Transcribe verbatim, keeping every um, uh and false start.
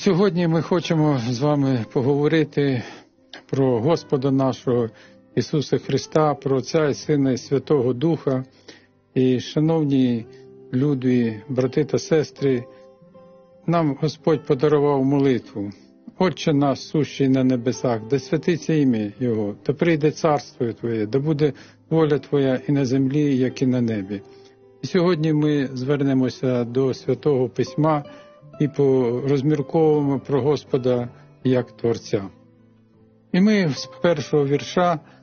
Сьогодні ми хочемо з вами поговорити про Господа нашого Ісуса Христа, про Отця і Сина і Святого Духа. І, шановні люди, брати та сестри, нам Господь подарував молитву. Отче наш, сущий на небесах, да святиться ім'я Його, да прийде царство Твоє, да буде воля Твоя і на землі, як і на небі. І сьогодні ми звернемося до Святого Письма і порозмірковуємо про Господа як Творця. І ми з першого вірша